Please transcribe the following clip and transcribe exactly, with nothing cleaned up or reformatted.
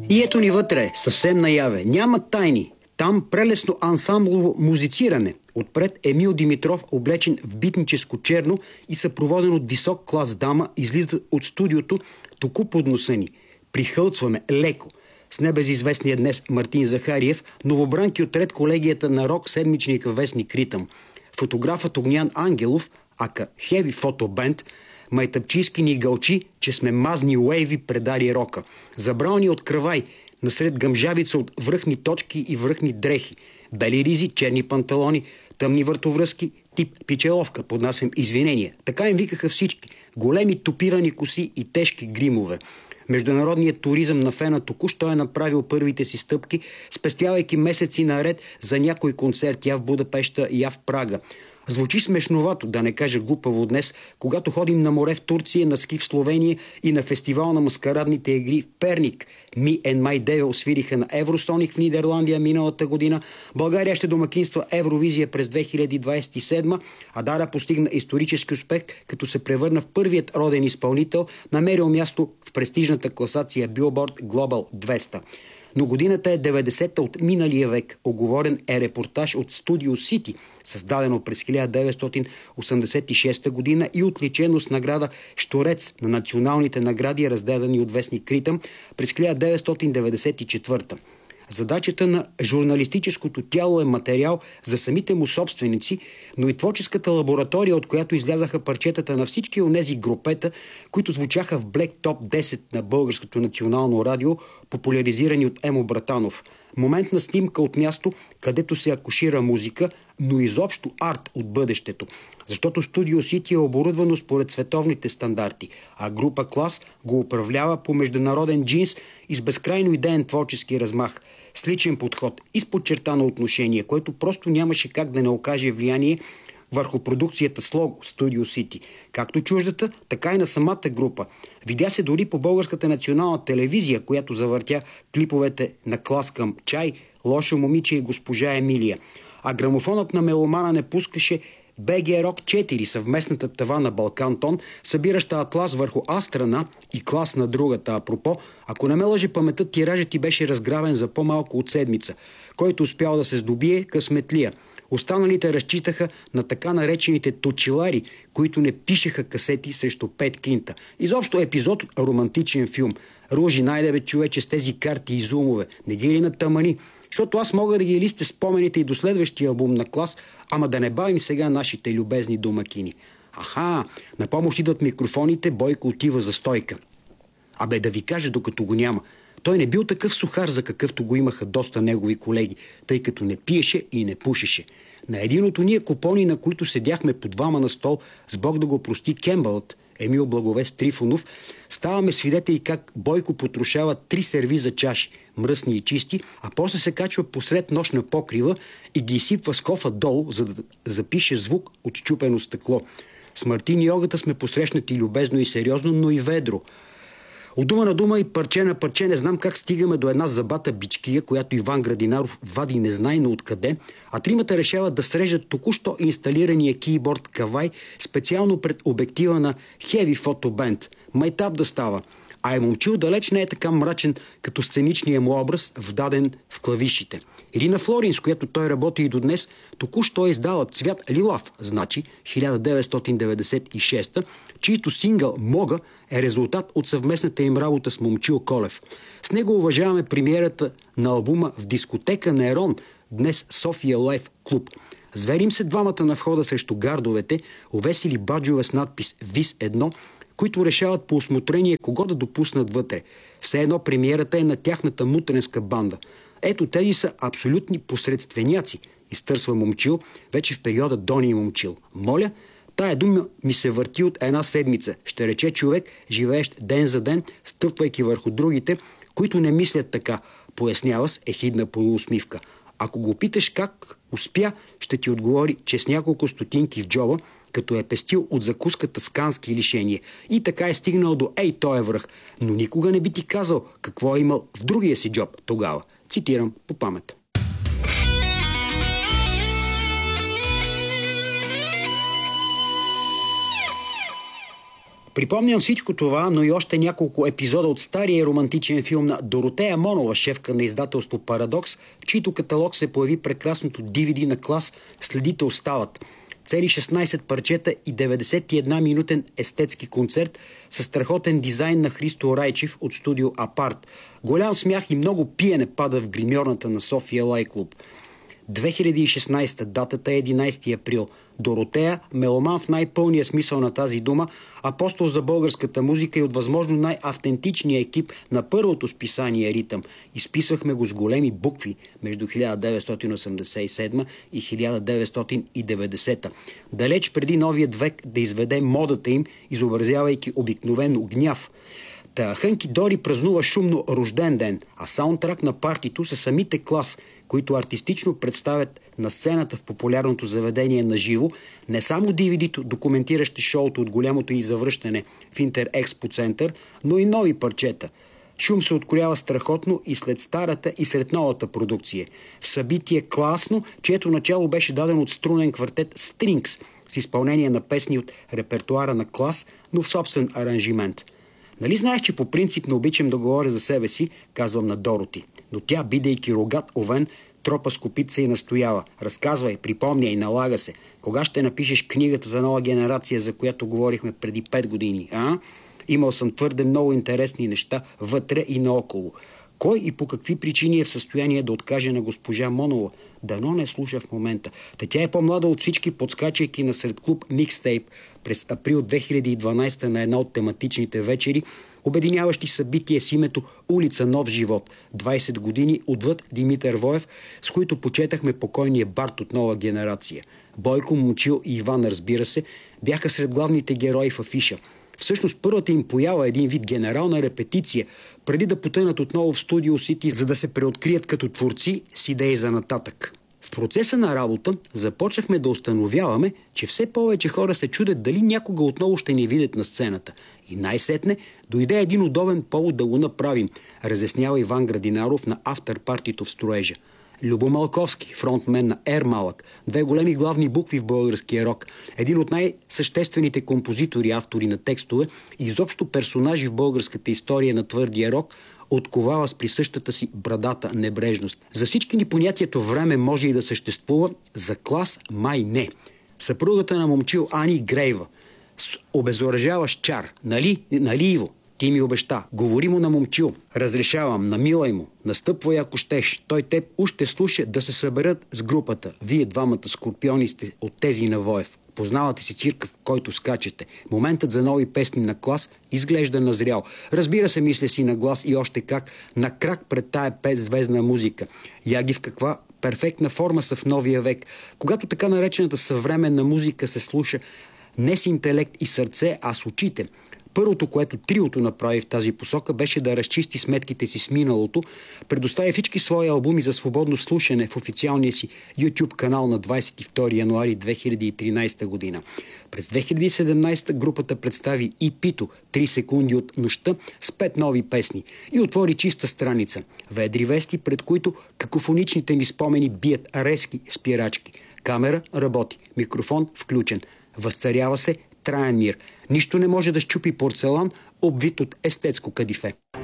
И ето ни вътре, съвсем наяве. Няма тайни. Там прелесно ансамблово музициране. Отпред Емил Димитров, облечен в битническо черно и съпроводен от висок клас дама, излиза от студиото току под носа ни. Прихълцваме леко. С небезизвестния днес Мартин Захариев, новобранки от ред колегията на рок седмичника вестник Ритъм. Фотографът Огнян Ангелов, ака Heavy Photo Band, майтъпчийски ни гълчи, че сме мазни уейви предали рока. Забрал ни от кръвай, насред гъмжавица от връхни точки и връхни дрехи. Бели ризи, черни панталони, тъмни въртовръзки, тип пичеловка, поднасям извинения. Така им викаха всички. Големи топирани коси и тежки гримове. Международният туризъм на фена току-що е направил първите си стъпки, спестявайки месеци наред за някой концерт я в Будапеща, я в Прага. Звучи смешновато, да не кажа глупаво днес, когато ходим на море в Турция, на ски в Словения и на фестивал на маскарадните игри в Перник. Me and My Devil свириха на Евросоник в Нидерландия миналата година. България ще домакинства Евровизия през две хиляди двадесет и седма, а Дара постигна исторически успех, като се превърна в първият роден изпълнител, намерил място в престижната класация Billboard Global двеста. Но годината е деветдесета от миналия век. Оговорен е репортаж от Студио Сити, създадено през хиляда деветстотин осемдесет и шеста година и отличено с награда Щорец на националните награди, раздадени от вестник Ритъм през хиляда деветстотин деветдесет и четвърта. Задачата на журналистическото тяло е материал за самите му собственици, но и творческата лаборатория, от която излязаха парчетата на всички онези групета, които звучаха в Black Top десет на Българското национално радио, популяризирани от Емо Братанов. Моментна снимка от място, където се акушира музика, но изобщо арт от бъдещето. Защото Студио Сити е оборудвано според световните стандарти, а група Клас го управлява по международен джинс и с безкрайно идеен творчески размах, с личен подход и с подчертано отношение, което просто нямаше как да не окаже влияние върху продукцията с лого Студио Сити. Както чуждата, така и на самата група. Видя се дори по Българската национална телевизия, която завъртя клиповете на Клас към Чай, Лошо момиче и госпожа Емилия. А грамофонът на меломана не пускаше Б Г Рок четири, съвместната тава на Балкантон, събираща Атлас върху А страна и Клас на другата. Апропо, ако не ме лъже паметът, тиражът ти беше разграбен за по-малко от седмица. Който успял да се здобие, късметлия. Останалите разчитаха на така наречените точилари, които не пишеха касети срещу пет кинта. Изобщо епизод от романтичен филм. Ружи, найде бе, човече, с тези карти и зумове. Не ги ли натъмани? Защото аз мога да ги листя спомените и до следващия албум на Клас, ама да не бавим сега нашите любезни домакини. Аха, на помощ идват микрофоните, Бойко отива за стойка. Абе, да ви кажа, докато го няма. Той не бил такъв сухар, за какъвто го имаха доста негови колеги, тъй като не пиеше и не пушеше. На един от уния купони, на които седяхме по двама на стол, с Бог да го прости, Кембълът, Емил Благовест Трифонов, ставаме свидетели как Бойко потрушава три сервиза чаши, мръсни и чисти, а после се качва посред нощна покрива и ги изсипва с кофа долу, за да запише звук от счупено стъкло. С Мартин и Огата сме посрещнати любезно и сериозно, но и ведро. От дума на дума и парче на парче не знам как стигаме до една забата бичкия, която Иван Градинаров вади незнайно откъде, а тримата решават да срежат току-що инсталирания кейборд Кавай специално пред обектива на Heavy Photo Band. Майтап да става. А е момчил далеч не е така мрачен като сценичния му образ, вдаден в клавишите. Ирина Флорин, с която той работи и до днес, току-що е издала Цвят лилав, значи хиляда деветстотин деветдесет и шеста, чийто сингъл «Мога» е резултат от съвместната им работа с Момчил Колев. С него уважаваме премиерата на албума в дискотека Нерон, днес София Лайф Клуб. Зверим се двамата на входа срещу гардовете, увесили баджове с надпис ВИС едно, които решават по усмотрение кого да допуснат вътре. Все едно премиерата е на тяхната мутренска банда. Ето тези са абсолютни посредственяци, изтърсва Момчил, вече в периода Дони и Момчил. Моля, тая дума ми се върти от една седмица, ще рече човек, живеещ ден за ден, стъпвайки върху другите, които не мислят така, пояснява с ехидна полуусмивка. Ако го питаш как успя, ще ти отговори, че с няколко стотинки в джоба, като е пестил от закуската с кански лишение. И така е стигнал до ей, той е връх. Но никога не би ти казал какво е имал в другия си джоб тогава. Цитирам по памет. Припомням всичко това, но и още няколко епизода от стария романтичен филм на Доротея Монова, шефка на издателство Парадокс, в чийто каталог се появи прекрасното ди ви ди на Клас "Следите остават". Цели шестнайсет парчета и деветдесет и една минутен естетски концерт с страхотен дизайн на Христо Райчев от студио Апарт. Голям смях и много пиене пада в гримьорната на София Лай Клуб. две хиляди и шестнайсета, датата е единайсети април. Доротея, меломан в най-пълния смисъл на тази дума, апостол за българската музика и от възможно най-автентичния екип на първото списание "Ритъм". Изписвахме го с големи букви между хиляда деветстотин осемдесет и седма и хиляда деветстотин и деветдесета. Далеч преди новият век да изведе модата им, изобразявайки обикновено гняв. Та Хънки Дори празнува шумно рожден ден, а саундтрак на партито са самите Клас, които артистично представят на сцената в популярното заведение на живо не само ди ви ди-то, документиращи шоуто от голямото и завръщане в Интерекспо център, но и нови парчета. Шум се откроява страхотно и след старата, и сред новата продукция. В събитие класно, чието начало беше даден от струнен квартет Стринкс с изпълнение на песни от репертуара на Клас, но в собствен аранжимент. Нали знаеш, че по принцип не обичам да говоря за себе си, казвам на Дороти, но тя, бидейки рогат овен, тропа с копитца и настоява. Разказвай, припомняй, налага се. Кога ще напишеш книгата за нова генерация, за която говорихме преди пет години, а? Имал съм твърде много интересни неща вътре и наоколо. Кой и по какви причини е в състояние да откаже на госпожа Монова? Дано не слуша в момента. Та тя е по-млада от всички, подскачайки на сред клуб Микстейп през април две хиляди и дванайсета на една от тематичните вечери, обединяващи събитие с името "Улица Нов живот", двайсет години отвъд Димитър Воев, с които почетахме покойния бард от нова генерация. Бойко, Момчил и Иван, разбира се, бяха сред главните герои в афиша. Всъщност първата им поява е един вид генерална репетиция, преди да потънат отново в Студио Сити, за да се преоткрият като творци с идеи за нататък. В процеса на работа започнахме да установяваме, че все повече хора се чудят дали някога отново ще ни видят на сцената. И най-сетне дойде един удобен повод да го направим, разяснява Иван Градинаров на афтърпартито в строежа. Любо Малковски, фронтмен на Ер Малък, две големи главни букви в българския рок, един от най-съществените композитори, автори на текстове и изобщо персонажи в българската история на твърдия рок, отковава с присъщата си брадата небрежност. За всички ни понятието време може и да съществува, за Клас май не. Съпругата на Момчил Ани Грейва с обезоръжаващ чар. Нали, нали Иво? Ти ми обеща. Говори му на Момчил. Разрешавам, намилай му. Настъпвай, ако щеш. Той теб уж ще слуша да се съберат с групата. Вие двамата скорпиони сте от тези на Воев. Познавате си цирка, в който скачате. Моментът за нови песни на Клас изглежда назрял. Разбира се, мисля си на глас и още как на крак пред тая петзвездна музика. Яги в каква перфектна форма са в новия век, когато така наречената съвременна музика се слуша не с интелект и сърце, а с очите. Първото, което триото направи в тази посока, беше да разчисти сметките си с миналото, предостави всички свои албуми за свободно слушане в официалния си YouTube канал на двайсет и втори януари две хиляди и тринайсета година. През две хиляди и седемнайсета групата представи и пи-то три секунди от нощта с пет нови песни и отвори чиста страница. Ведри вести, пред които какофоничните ми спомени бият резки спирачки. Камера работи, микрофон включен. Възцарява се траен мир. Нищо не може да счупи порцелан, обвит от естетско кадифе.